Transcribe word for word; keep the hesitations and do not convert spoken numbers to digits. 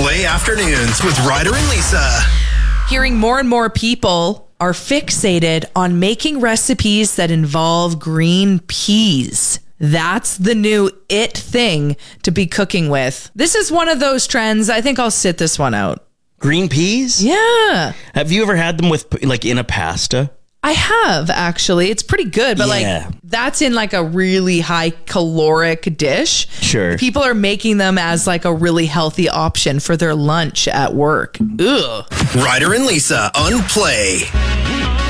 Play Afternoons with Ryder and Lisa. Hearing more and more people are fixated on making recipes that involve green peas. That's the new it thing to be cooking with. This is one of those trends. I think I'll sit this one out. Green peas? Yeah. Have you ever had them with, like, in a pasta? I have, actually. It's pretty good, but Yeah. like that's in like a really high caloric dish. Sure. People are making them as like a really healthy option for their lunch at work. Ugh. Ryder and Lisa on Play.